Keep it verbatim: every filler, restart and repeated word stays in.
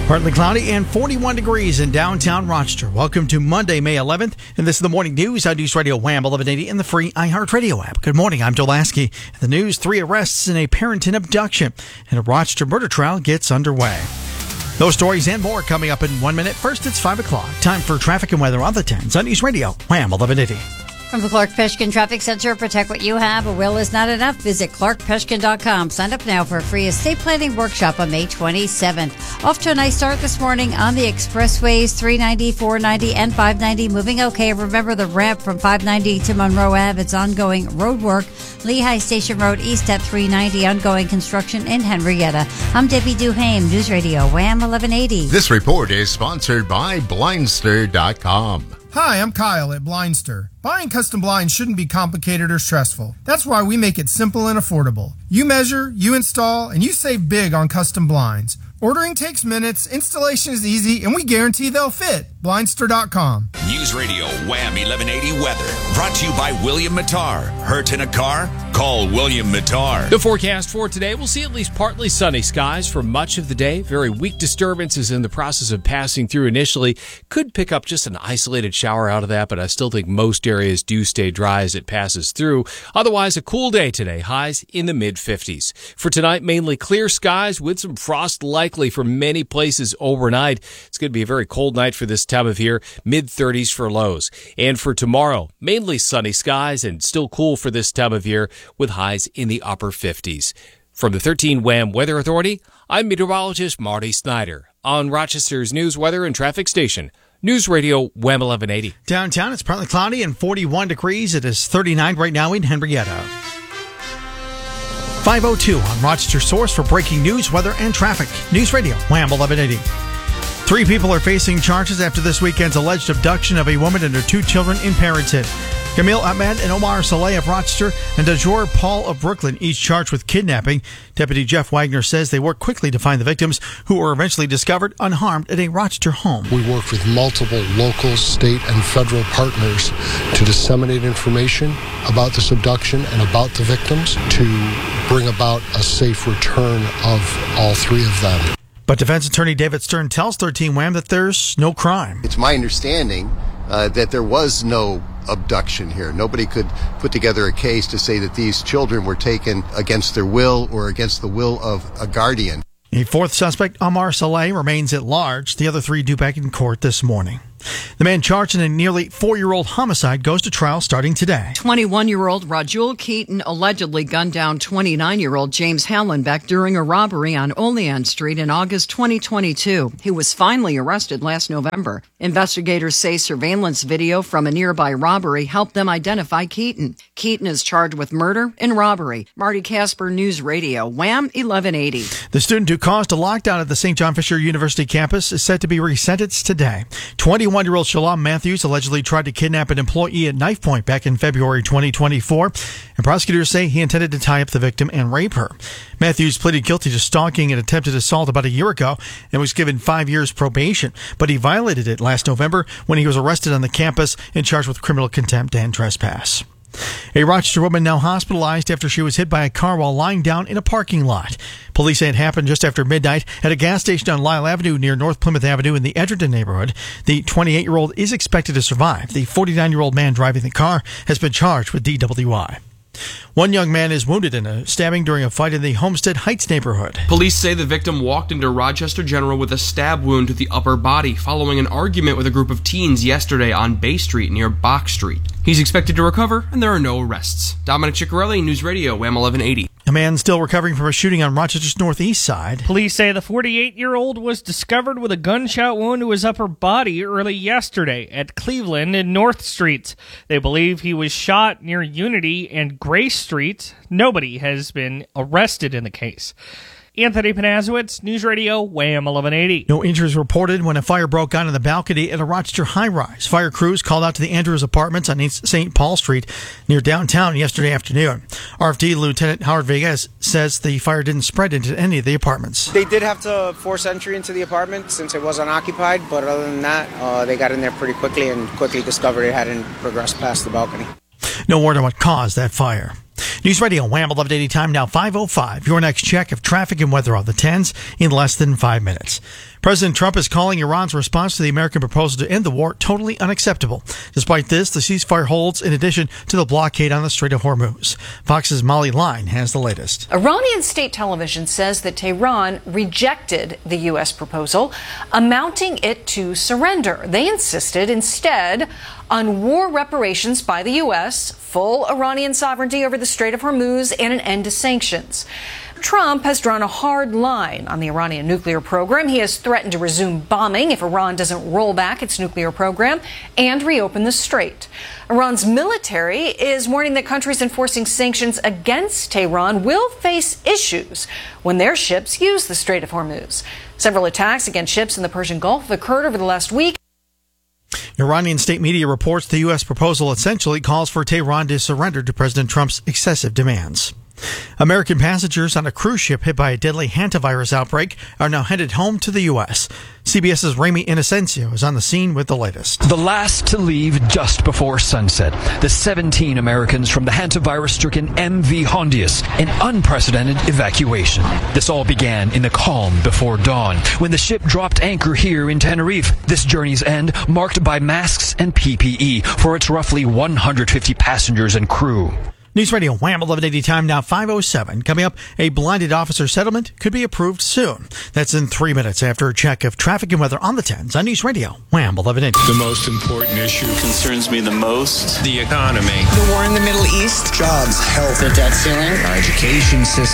Partly cloudy and forty-one degrees in downtown Rochester. Welcome to Monday, May eleventh, and this is the morning news on News Radio Wham eleven eighty and the free iHeartRadio app. Good morning, I'm Joel Lasky. In the news, three arrests in a Parenton abduction, and a Rochester murder trial gets underway. Those stories and more coming up in one minute. First, it's five o'clock. Time for traffic and weather on the tens on News Radio Wham eleven eighty. From the Clark Peshkin Traffic Center, protect what you have. A will is not enough. Visit clark peshkin dot com. Sign up now for a free estate planning workshop on May twenty-seventh. Off to a nice start this morning on the expressways, three ninety, four ninety, and five ninety. Moving okay. Remember the ramp from five ninety to Monroe Ave. It's ongoing road work. Lehigh Station Road East at three ninety. Ongoing construction in Henrietta. I'm Debbie Duhame, News Radio Wham eleven eighty. This report is sponsored by blindster dot com. Hi, I'm Kyle at Blindster. Buying custom blinds shouldn't be complicated or stressful. That's why we make it simple and affordable. You measure, you install, and you save big on custom blinds. Ordering takes minutes, installation is easy, and we guarantee they'll fit. blindster dot com. News Radio Wham eleven eighty weather. Brought to you by William Mattar. Hurt in a car? Call William Mattar. The forecast for today, we'll see at least partly sunny skies for much of the day. Very weak disturbances in the process of passing through initially. Could pick up just an isolated shower out of that, but I still think most areas do stay dry as it passes through. Otherwise, a cool day today. Highs in the mid fifties. For tonight, mainly clear skies with some frost likely for many places overnight. It's going to be a very cold night for this time of year. mid thirties for lows. And for tomorrow, mainly sunny skies and still cool for this time of year with highs in the upper fifties. From the thirteen Wham Weather Authority, I'm meteorologist Marty Snyder on Rochester's News, Weather, and Traffic Station. News Radio Wham eleven eighty. Downtown, it's partly cloudy and forty-one degrees. It is thirty-nine right now in Henrietta. five oh two on Rochester Source for breaking news, weather, and traffic. News Radio Wham eleven eighty. Three people are facing charges after this weekend's alleged abduction of a woman and her two children in Parenton. Camille Ahmed and Omar Saleh of Rochester and Dajor Paul of Brooklyn, each charged with kidnapping. Deputy Jeff Wagner says they worked quickly to find the victims, who were eventually discovered unharmed at a Rochester home. We worked with multiple local, state, and federal partners to disseminate information about this abduction and about the victims to bring about a safe return of all three of them. But defense attorney David Stern tells thirteen Wham that there's no crime. It's my understanding uh, that there was no abduction here. Nobody could put together a case to say that these children were taken against their will or against the will of a guardian. A fourth suspect, Omar Saleh, remains at large. The other three due back in court this morning. The man charged in a nearly four-year-old homicide goes to trial starting today. twenty-one-year-old Rajul Keaton allegedly gunned down twenty-nine-year-old James Hallenbeck during a robbery on Olean Street in August twenty twenty-two. He was finally arrested last November. Investigators say surveillance video from a nearby robbery helped them identify Keaton. Keaton is charged with murder and robbery. Marty Casper, News Radio, Wham eleven eighty. The student who caused a lockdown at the Saint John Fisher University campus is set to be resentenced today. twenty-one-year-old Shalom Matthews allegedly tried to kidnap an employee at knife point back in February twenty twenty-four, and prosecutors say he intended to tie up the victim and rape her. Matthews pleaded guilty to stalking and attempted assault about a year ago and was given five years probation, but he violated it last November when he was arrested on the campus and charged with criminal contempt and trespass. A Rochester woman now hospitalized after she was hit by a car while lying down in a parking lot. Police say it happened just after midnight at a gas station on Lyle Avenue near North Plymouth Avenue in the Edgerton neighborhood. The twenty-eight-year-old is expected to survive. The forty-nine-year-old man driving the car has been charged with D W I. One young man is wounded in a stabbing during a fight in the Homestead Heights neighborhood. Police say the victim walked into Rochester General with a stab wound to the upper body following an argument with a group of teens yesterday on Bay Street near Bach Street. He's expected to recover, and there are no arrests. Dominic Ciccarelli, News Radio, Wham eleven eighty. A man still recovering from a shooting on Rochester's northeast side. Police say the forty-eight-year-old was discovered with a gunshot wound to his upper body early yesterday at Cleveland and North Streets. They believe he was shot near Unity and Grace Streets. Nobody has been arrested in the case. Anthony Panazowitz, News Radio, Wham eleven eighty. No injuries reported when a fire broke out on the balcony at a Rochester high-rise. Fire crews called out to the Andrews Apartments on Saint Paul Street near downtown yesterday afternoon. R F D Lieutenant Howard Vegas says the fire didn't spread into any of the apartments. They did have to force entry into the apartment since it was unoccupied, but other than that, uh, they got in there pretty quickly and quickly discovered it hadn't progressed past the balcony. No word on what caused that fire. News Radio Wham eleven eighty time now five oh five. Your next check of traffic and weather on the tens in less than five minutes. President Trump is calling Iran's response to the American proposal to end the war totally unacceptable. Despite this, the ceasefire holds in addition to the blockade on the Strait of Hormuz. Fox's Molly Line has the latest. Iranian state television says that Tehran rejected the U S proposal, amounting it to surrender. They insisted instead on war reparations by the U S, full Iranian sovereignty over the Strait of Hormuz, and an end to sanctions. Trump has drawn a hard line on the Iranian nuclear program. He has threatened to resume bombing if Iran doesn't roll back its nuclear program and reopen the strait. Iran's military is warning that countries enforcing sanctions against Tehran will face issues when their ships use the Strait of Hormuz. Several attacks against ships in the Persian Gulf have occurred over the last week. Iranian state media reports the U S proposal essentially calls for Tehran to surrender to President Trump's excessive demands. American passengers on a cruise ship hit by a deadly hantavirus outbreak are now headed home to the U S. CBS's Ramy Inocencio is on the scene with the latest. The last to leave just before sunset. The seventeen Americans from the hantavirus-stricken M V Hondius, an unprecedented evacuation. This all began in the calm before dawn, when the ship dropped anchor here in Tenerife. This journey's end marked by masks and P P E for its roughly one hundred fifty passengers and crew. News Radio Wham eleven eighty time now five oh seven. Coming up, a blinded officer settlement could be approved soon. That's in three minutes after a check of traffic and weather on the tens on News Radio Wham eleven eighty. The most important issue concerns me the most, the economy. The war in the Middle East. Jobs, health, the debt ceiling. Our education system.